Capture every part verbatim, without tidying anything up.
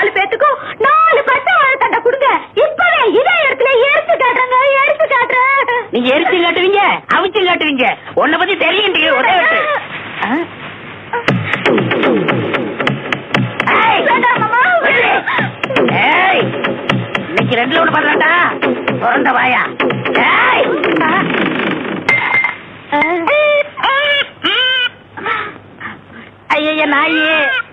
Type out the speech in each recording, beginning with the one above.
நாலு பேத்துக்கும் நாலு பச்சை வாழைத்தண்டை கொடுங்க. இப்பவே இதே இடத்துல எரிச்சு காட்டுறங்க, எரிச்சு காட்டுறேன். நீங்க எரிச்சு காட்டுவீங்க, அவிச்சு காட்டுவீங்க. உன்னை பத்தி தெரியும் ஒரே இன்னைக்கு ரெண்டுல ஒண்ணு பண்றாண்டா. பிறந்த வாயா. ஐய நாயே,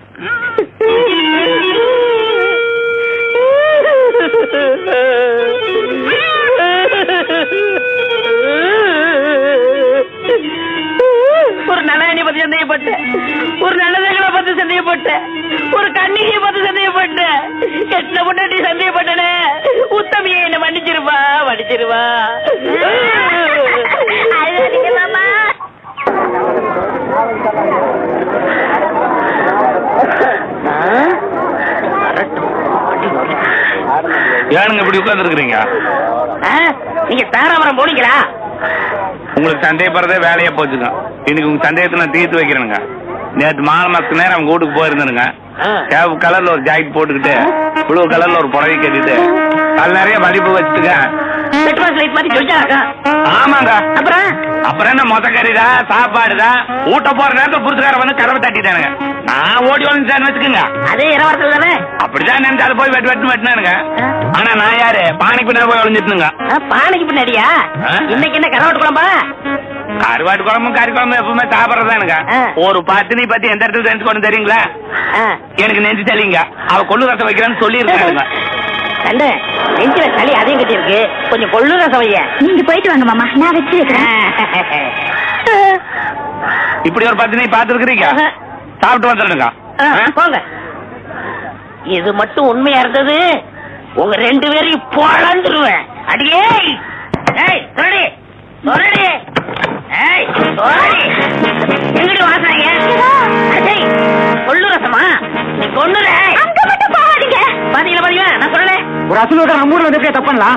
ஒரு நல்ல பத்தி சந்தேகப்பட்டேன், ஒரு நல்லதங்களை பத்தி சந்தேகப்பட்டேன், ஒரு கண்ணிகையை பத்தி சந்தேகப்பட்டேன், கெட்ட பொண்ணாட்டி சந்தேகப்பட்டனே. உத்தமியை என்ன மன்னிச்சிருவா, மன்னிச்சிருவா. ஏனுங்க இப்படி உட்கார்ந்து இருக்கிறீங்க? நீங்க தாராபுரம் போனீங்களா? உங்களுக்கு சந்தேகப்படுறதே வேலையா போச்சுங்க. இன்னைக்கு உங்க சந்தேகத்தை நான் தீர்த்து வைக்கிறேனுங்க. நேற்று மாலை மாசத்துக்கு நேரம் அவங்க வீட்டுக்கு போயிருந்தேனுங்க. சேவ் கலர்ல ஒரு ஜாக்கெட் போட்டுக்கிட்டு ப்ளூ கலர்ல ஒரு புடவை கட்டிட்டு அது நிறைய மதிப்பு வச்சுட்டுங்க. ஆமாங்க. அப்புறம் அப்புறம் என்ன மொத்த கறிதா சாப்பாடுதா ஊட்ட போற நேரத்தை புரிச்சுக்கார வந்து கதவை தட்டிட்டானுங்க. நான் ஓடி வந்து வச்சுக்கோங்க. அதே இரவரத்துல தானே அப்படிதான் நினைச்சு அதை போய் வெட்டு வெட்டு வெட்டினானுங்க. ஆனா நான் யாரு பானைக்கு பின்னாடி போய் ஒளிஞ்சிட்டுங்க. பானைக்கு பின்னாடியா? இன்னைக்கு என்ன கரவாட்டு குழம்பா? கருவாட்டு குழம்பும் கறி குழம்பும் எப்பவுமே சாப்பிடறதானுங்க. ஒரு பத்தினி பத்தி எந்த இடத்துல தெரிஞ்சுக்கணும் தெரியுங்களா? எனக்கு நெஞ்சு சளிங்க. அவ கொள்ளு ரசம் வைக்கிறேன்னு சொல்லி இருக்காங்க. கண்டு நெஞ்சில சளி அதையும் கட்டி இருக்கு. கொஞ்சம் கொள்ளு ரசம் வைய. நீங்க போயிட்டு வாங்க மாமா, நான் வச்சு வைக்கிறேன். இப்படி ஒரு பத்தினி பாத்துருக்கீங்க? சாப்பிட்டு வந்துடுங்க. போங்க. இது மட்டும் உண்மையா இருந்தது உங்க ரெண்டு பேரையும் பொழந்துருவேன். அடியே எங்கடி வாசனைங்க? கொள்ளு ரசமா? நீ கொள்ளுற பாத்தீங்களா? பாத்தீங்களா? நான் சொல்லல ஒரு அசுலோட நம்ம ஊர்ல வந்து தப்பலாம்.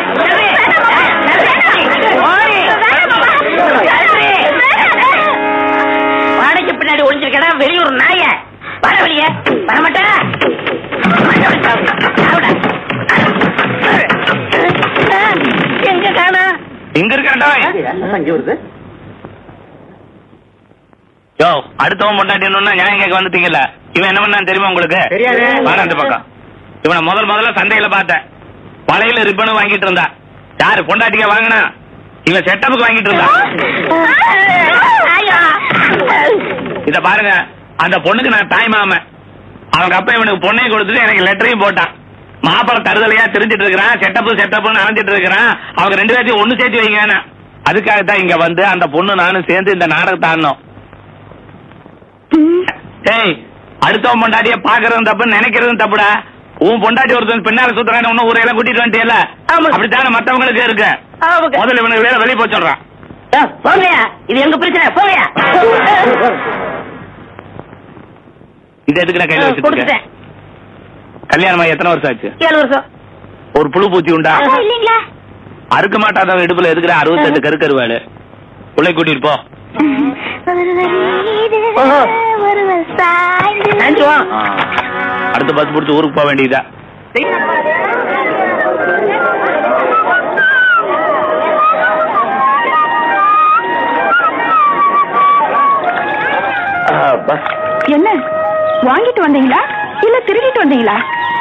வாடகைக்கு பின்னாடி ஒளிஞ்சிருக்கா வெளியூர் நாய. வர வெளிய வரமாட்டா. எங்க காணா? எங்க இருக்கா? யோ, அடுத்தவன் பொண்டாட்டினா நியாயம் கேட்க வந்துட்டீங்கல்ல. இவன் என்ன பண்ணான்னு தெரியுமா உங்களுக்கு? வாடா அந்த பக்கம். இவனை முதல் முதல்ல சந்தையில பார்த்தேன். பழையில ரிப்பனும் வாங்கிட்டு இருந்தா. யாரு பொண்டாட்டிக்க வாங்கினா? இவன் செட்டப்புக்கு வாங்கிட்டு இருந்தா. இத பாருங்க, அந்த பொண்ணுக்கு நான் தாய் மாமன். அவங்க அப்பா இவனுக்கு பொண்ணையும் கொடுத்துட்டு எனக்கு லெட்டரையும் போட்டான். மாப்பிள தருதலையா தெரிஞ்சிட்டு இருக்கிறான். செட்டப்பு செட்டப்புன்னு அணைஞ்சிட்டு இருக்கிறான். அவங்க ரெண்டு பேர்த்தையும் ஒண்ணு சேர்த்து வைங்க. அதுக்காகத்தான் இங்க வந்து அந்த பொண்ணு நானும் சேர்ந்து இந்த நாடகத்தை ஆடணும். டேய், அடுத்தவன் பொண்டாட்டிய பாக்குறதும் தப்பு, நினைக்கிறதும் தப்புடா. உன் பொண்டாட்டி ஒருத்தன் பின்னால சுத்துறான்னு ஒன்னும் ஊரையெல்லாம் கூட்டிட்டு வந்துட்டியல்ல, அப்படித்தானே மத்தவங்களுக்கு இருக்கு. முதல்ல இவனுக்கு வேலை வெளியே போய் சொல்றான். போங்கயா, இது எங்க பிரச்சனை. போங்கயா. இது எதுக்கு நான் கையில வச்சுட்டு கல்யாணம் எத்தனை வருஷம் ஆச்சு? ஏழு வருஷம். ஒரு புழு பூச்சி உண்டா? இல்லீங்களா? அறுக்க மாட்டாத இடுப்புல எதுக்குற அறுபத்தெட்டு கருக்கருவாடு பிள்ளை கூட்டிட்டு போ. அடுத்த பஸ் பிடிச்சி ஊருக்கு போக வேண்டியதா? என்ன வாங்கிட்டு வந்தீங்களா இல்ல திருடிட்டு வந்தீங்களா?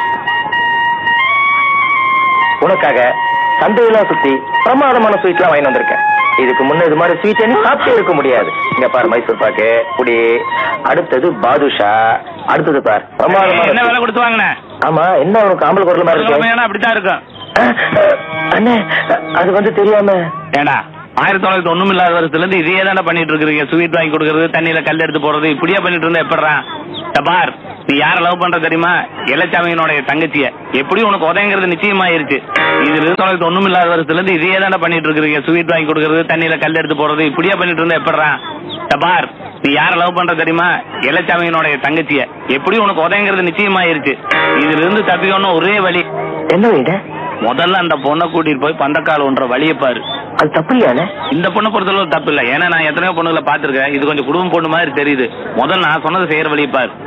உனக்காக சந்தையெல்லாம் சுத்தி பிரமாதமான ஸ்வீட் எல்லாம் வாங்கி வந்திருக்கேன். இதுக்கு முன்ன இது மாதிரி ஸ்வீட் நீ சாப்பிட்டே இருக்க முடியாது. இங்க பாரு, மைசூர் பாக்கு புடி, அடுத்தது பாதுஷா, அடுத்தது பார் பிரமாதமான. என்ன விலை கொடுத்து வாங்கின? ஆமா, என்ன உனக்கு ஆம்பளை குரல் மாதிரி இருக்கு? அப்படித்தான் இருக்கும் அண்ணே. அது வந்து தெரியாம ஏண்டா, ஆயிரத்தி தொள்ளாயிரத்தி ஒண்ணும் இல்லாத வருஷத்துல இருந்து இதே தானே பண்ணிட்டு இருக்கிறீங்க. ஸ்வீட் வாங்கி கொடுக்கறது, தண்ணியில கல் எடுத்து போறது, இப்படியா பண்ணிட்டு இருந்தா எப்படிறான்? பார், நீ யார லவ் பண்ற தெரியுமா? இளச்சாமியனுடைய தங்கச்சிய. எப்படி உனக்கு உதயங்கிறது நிச்சயமாயிருச்சு. இது தொள்ளாயிரத்தி ஒண்ணும் இல்லாத வருஷத்துல இருந்து இதே தானே பண்ணிட்டு இருக்கிறீங்க. ஸ்வீட் வாங்கி கொடுக்கறது, தண்ணியில கல் எடுத்து போறது, இப்படியா பண்ணிட்டு இருந்தா எப்படிறான்? பார், நீ யார லவ் பண்ற தெரியுமா? இளச்சாமியனுடைய தங்கச்சிய. எப்படி உனக்கு உதயங்கிறது நிச்சயமாயிருச்சு. இதுல இருந்து தப்பிக்கணும் ஒரே வழி. என்ன வீட? முதல்ல அந்த பொண்ணை கூட்டிட்டு போய் பந்தக்கால் ஒன்ற வழியை பாரு. அது தப்பு இல்லையானே? இந்த பொண்ணை பொறுத்தளவு தப்பு இல்ல. ஏன்னா நான் எத்தனையோ பொண்ணுகளை பாத்துருக்கேன். இது கொஞ்சம் குடும்பம் பொண்ணு மாதிரி தெரியுது. முதல்ல நான் சொன்னதை செய்யற வழியை பாரு.